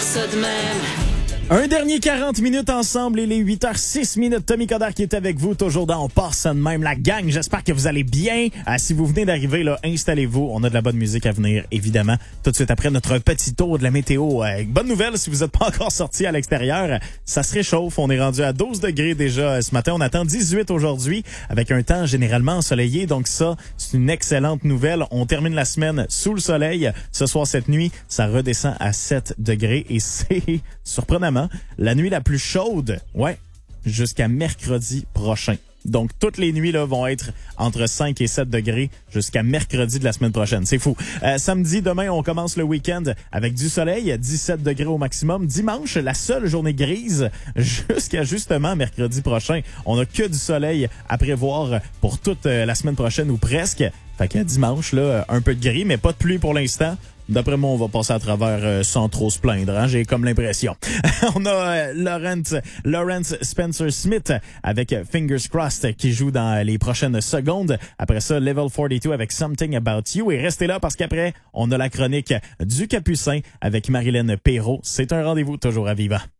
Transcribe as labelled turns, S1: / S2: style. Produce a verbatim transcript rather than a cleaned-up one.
S1: ça de même.
S2: Un dernier quarante minutes ensemble et les huit heures six minutes. Tommy Coderre qui est avec vous, toujours dans On passe ça de même. La gang, j'espère que vous allez bien. Euh, si vous venez d'arriver, là, installez-vous. On a de la bonne musique à venir, évidemment. Tout de suite après notre petit tour de la météo. Euh, bonne nouvelle, si vous n'êtes pas encore sorti à l'extérieur, ça se réchauffe. On est rendu à douze degrés déjà ce matin. On attend dix-huit aujourd'hui avec un temps généralement ensoleillé. Donc ça, c'est une excellente nouvelle. On termine la semaine sous le soleil. Ce soir, cette nuit, ça redescend à sept degrés et c'est surprenamment la nuit la plus chaude, ouais, jusqu'à mercredi prochain. Donc, toutes les nuits là vont être entre cinq et sept degrés jusqu'à mercredi de la semaine prochaine. C'est fou. Euh, samedi, demain, on commence le week-end avec du soleil, dix-sept degrés au maximum. Dimanche, la seule journée grise jusqu'à justement mercredi prochain. On n'a que du soleil à prévoir pour toute la semaine prochaine ou presque. Fait que dimanche, là, un peu de gris, mais pas de pluie pour l'instant. D'après moi, on va passer à travers euh, sans trop se plaindre. Hein? J'ai comme l'impression. On a euh, Lawrence, Lawrence Spencer Smith avec Fingers Crossed qui joue dans les prochaines secondes. Après ça, Level quarante-deux avec Something About You. Et restez là parce qu'après, on a la chronique du Capucin avec Marilyn Perrault. C'est un rendez-vous toujours à vivant.